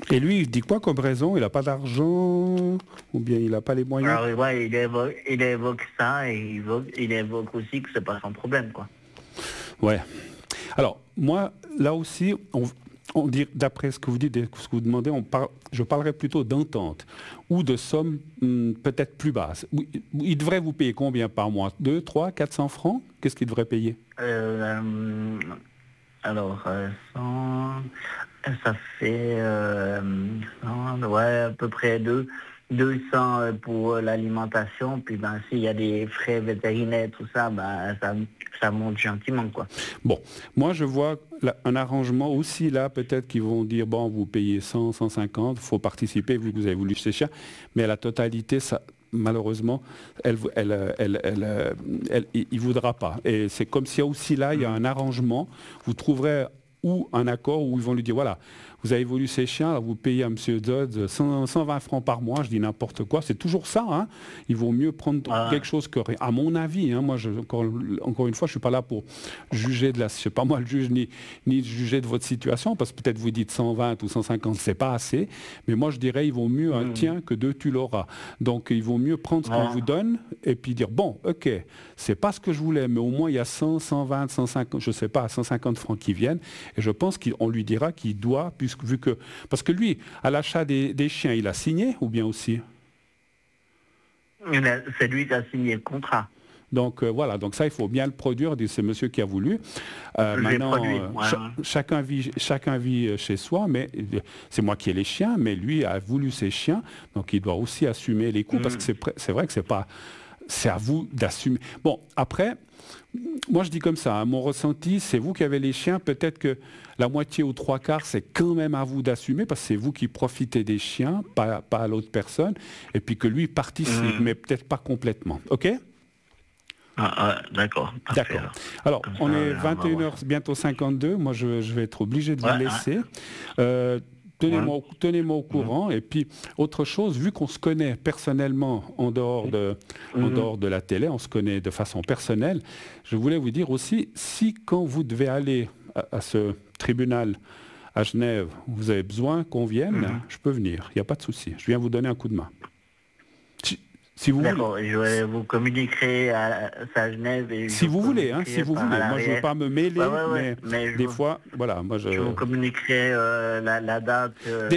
Et lui, il dit quoi comme raison? Il n'a pas d'argent ou bien il n'a pas les moyens? Alors, ouais, il évoque ça et il évoque aussi que c'est pas son problème, quoi. Ouais. Alors, moi, là aussi, on dit, d'après ce que vous dites, ce que vous demandez, je parlerai plutôt d'entente ou de sommes peut-être plus basses. Il devrait vous payer combien par mois? 2, 3, 400 francs? Qu'est-ce qu'il devrait payer? Alors, 100, ça fait 100, ouais, à peu près 200 pour l'alimentation. Puis ben, s'il y a des frais vétérinaires, tout ça, ben, ça monte gentiment, quoi. Bon, moi je vois un arrangement aussi là, peut-être qu'ils vont dire, bon, vous payez 100, 150, il faut participer vu que vous avez voulu ces chiens, mais la totalité, ça, malheureusement, il ne voudra pas. Et c'est comme si aussi là, il y a un arrangement, vous trouverez ou un accord où ils vont lui dire, voilà, vous avez voulu ces chiens, alors vous payez à M. Dodd 120 francs par mois, je dis n'importe quoi, c'est toujours ça, hein. Il vaut mieux prendre quelque chose que rien. À mon avis, hein, moi, encore une fois, je ne suis pas là pour juger je ne sais pas moi le juge, ni juger de votre situation, parce que peut-être vous dites 120 ou 150, c'est pas assez, mais moi je dirais, il vaut mieux un tien que deux, tu l'auras. Donc il vaut mieux prendre ce qu'on vous donne, et puis dire, bon, ok, c'est pas ce que je voulais, mais au moins il y a 100, 120, 150, je sais pas, 150 francs qui viennent, et je pense qu'on lui dira qu'il doit, parce que lui, à l'achat des chiens, il a signé ou bien aussi? C'est lui qui a signé le contrat. Donc voilà, donc ça il faut bien le produire, c'est monsieur qui a voulu. Maintenant, chacun vit chez soi, mais c'est moi qui ai les chiens, mais lui a voulu ses chiens, donc il doit aussi assumer les coûts, parce que c'est vrai que c'est à vous d'assumer. Bon, après, moi je dis comme ça, hein, mon ressenti, c'est vous qui avez les chiens, peut-être que la moitié ou trois quarts, c'est quand même à vous d'assumer, parce que c'est vous qui profitez des chiens, pas à l'autre personne, et puis que lui participe, mais peut-être pas complètement. OK ? D'accord. D'accord. Alors, on est 21h, bientôt 52. Moi, je vais être obligé de vous laisser. Tenez-moi au courant. Et puis, autre chose, vu qu'on se connaît personnellement en dehors de la télé, on se connaît de façon personnelle, je voulais vous dire aussi, si quand vous devez aller à ce tribunal à Genève, vous avez besoin qu'on vienne, je peux venir. Il n'y a pas de souci. Je viens vous donner un coup de main. Si vous D'accord, je vous communiquerai à Genève. Si vous voulez, hein, si vous voulez. Moi, je ne veux pas me mêler, mais des fois, voilà. Moi, je vous communiquerai la date.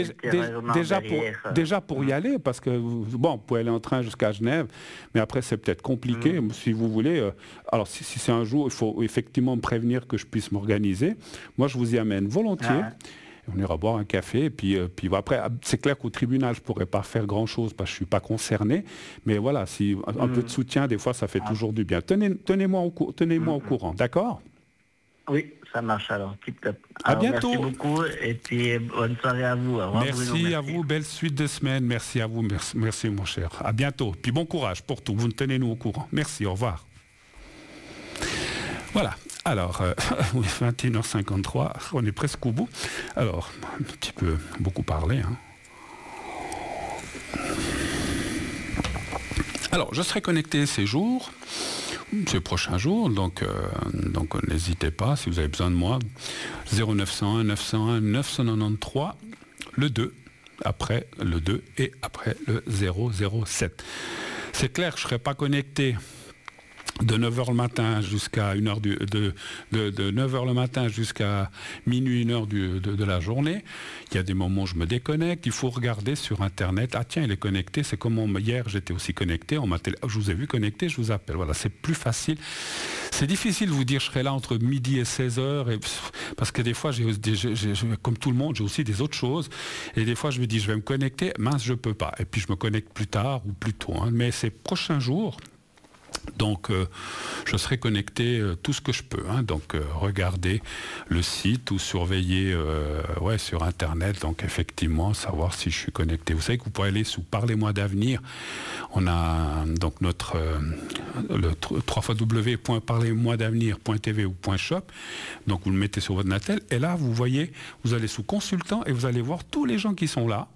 Déjà pour y aller, parce que, bon, vous pouvez aller en train jusqu'à Genève, mais après, c'est peut-être compliqué. Si vous voulez, alors si c'est un jour, il faut effectivement me prévenir que je puisse m'organiser. Moi, je vous y amène volontiers. On ira boire un café, et puis après, c'est clair qu'au tribunal, je ne pourrais pas faire grand-chose parce que je ne suis pas concerné, mais voilà, si un peu de soutien, des fois, ça fait toujours du bien. Tenez-moi au courant, d'accord? Oui, ça marche alors, tip top. À bientôt. Merci beaucoup, et puis bonne soirée à vous. Merci à vous, belle suite de semaine, merci à vous, merci mon cher. À bientôt, puis bon courage pour tout, vous tenez-nous au courant. Merci, au revoir. Voilà. Alors, 21h53, on est presque au bout. Alors, un petit peu beaucoup parlé. Hein. Alors, je serai connecté ces prochains jours, donc n'hésitez pas, si vous avez besoin de moi, 0901 901 993, le 2, après le 2 et après le 007. C'est clair, je ne serai pas connecté de 9h le matin jusqu'à 1h de 9h le matin jusqu'à minuit, 1h de la journée. Il y a des moments où je me déconnecte. Il faut regarder sur Internet. Ah tiens, il est connecté. C'est comme hier, j'étais aussi connecté. Je vous ai vu connecté, je vous appelle. Voilà, c'est plus facile. C'est difficile de vous dire je serai là entre midi et 16h. Parce que des fois, comme tout le monde, j'ai aussi des autres choses. Et des fois, je me dis je vais me connecter. Mince, je ne peux pas. Et puis, je me connecte plus tard ou plus tôt. Hein. Mais ces prochains jours... Donc, je serai connecté tout ce que je peux. Hein. Donc, regardez le site ou surveiller sur Internet. Donc, effectivement, savoir si je suis connecté. Vous savez que vous pouvez aller sous Parlez-moi d'avenir. On a donc notre le www.parlez-moi-d'avenir.tv ou .shop. Donc, vous le mettez sur votre Natel. Et là, vous voyez, vous allez sous Consultant et vous allez voir tous les gens qui sont là.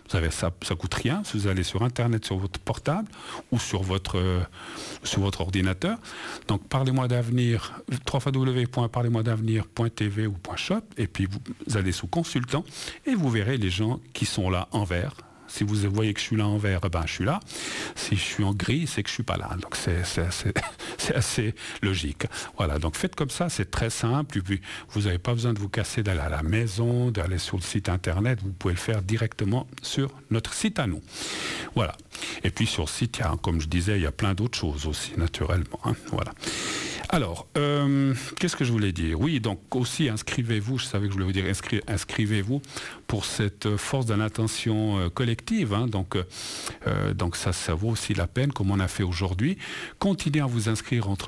Vous savez, ça coûte rien. Si vous allez sur Internet, sur votre portable ou sur votre ordinateur. Donc, Parlez-moi d'avenir, www.parlez-moi-d'avenir.tv ou .shop, et puis vous allez sous consultant et vous verrez les gens qui sont là en vert. Si vous voyez que je suis là en vert, je suis là. Si je suis en gris, c'est que je suis pas là. Donc c'est assez logique. Voilà, donc faites comme ça, c'est très simple. Et puis, vous n'avez pas besoin de vous casser d'aller à la maison, d'aller sur le site internet. Vous pouvez le faire directement sur notre site à nous. Voilà. Et puis sur le site, comme je disais, il y a plein d'autres choses aussi, naturellement. Voilà. Alors, qu'est-ce que je voulais dire? Oui, donc aussi inscrivez-vous, je savais que je voulais vous dire, inscrivez-vous pour cette force de l'attention collective. Donc ça vaut aussi la peine, comme on a fait aujourd'hui. Continuez à vous inscrire entre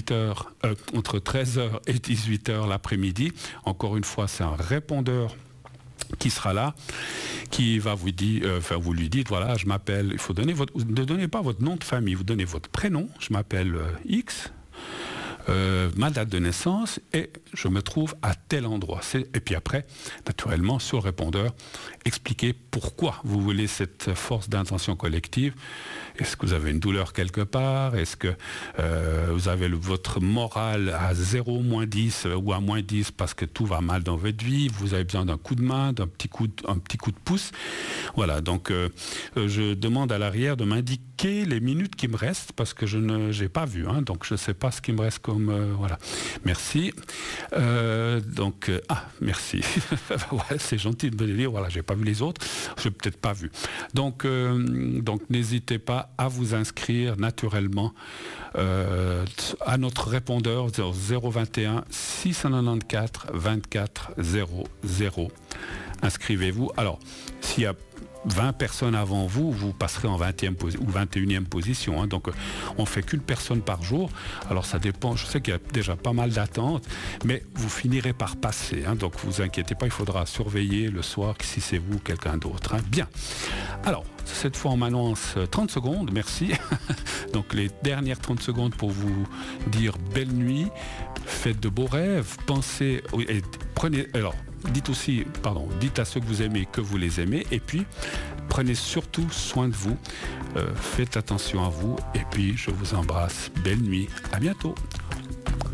13h et 18h l'après-midi. Encore une fois, c'est un répondeur qui sera là, qui va vous dire, vous lui dites, voilà, je m'appelle, il faut donner ne donnez pas votre nom de famille, vous donnez votre prénom, je m'appelle X, ma date de naissance et je me trouve à tel endroit. Et puis après, naturellement, sur le répondeur, expliquez pourquoi vous voulez cette force d'intention collective. Est-ce que vous avez une douleur quelque part? Est-ce que vous avez votre morale à 0, moins 10 ou à moins 10 parce que tout va mal dans votre vie? Vous avez besoin d'un coup de main, d'un petit coup de pouce. Voilà, donc je demande à l'arrière de m'indiquer les minutes qui me restent parce que je n'ai pas vu, donc je ne sais pas ce qui me reste comme... voilà. Merci. Merci. Ouais, c'est gentil de me le dire, voilà, j'ai pas vu les autres, je n'ai peut-être pas vu. Donc n'hésitez pas à vous inscrire naturellement à notre répondeur 021 694 24 00. Inscrivez-vous. Alors, s'il y a 20 personnes avant vous, vous passerez en 20e ou 21e position. Donc, on ne fait qu'une personne par jour. Alors, ça dépend. Je sais qu'il y a déjà pas mal d'attentes, mais vous finirez par passer. Donc, vous inquiétez pas, il faudra surveiller le soir si c'est vous ou quelqu'un d'autre. Bien. Alors, cette fois, on m'annonce 30 secondes. Merci. Donc, les dernières 30 secondes pour vous dire belle nuit, faites de beaux rêves, pensez... Et prenez... Alors, dites à ceux que vous aimez que vous les aimez, et puis prenez surtout soin de vous, faites attention à vous, et puis je vous embrasse, belle nuit, à bientôt.